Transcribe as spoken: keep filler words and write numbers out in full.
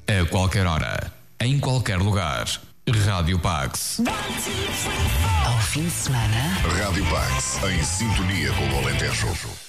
A qualquer hora, em qualquer lugar. Rádio Pax. Ao fim de semana, Rádio Pax, em sintonia com o Alentejo.